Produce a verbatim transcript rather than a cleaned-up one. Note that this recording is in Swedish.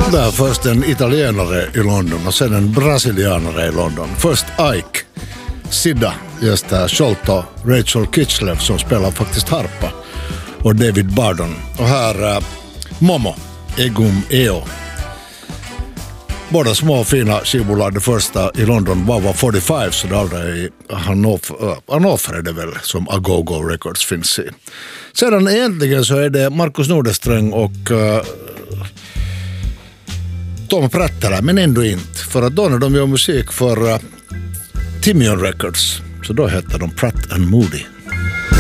Där först en italienare i London och sen en brasilianare i London. Först Ike, Sida, just där, Sholto, Rachel Kitchlev som spelar faktiskt harpa och David Bardon. Och här uh, Momo, Egum Eo. Båda små fina skivbolag, det första i London var var fyrtiofem, så det andra i Hannover är det väl som Agogo Records finns i. Sedan egentligen så är det Markus Nordesträng och uh, Tom Prattala, men ändå inte. För att då när de gör musik för uh, Timion Records, så då heter de Pratt and Moody.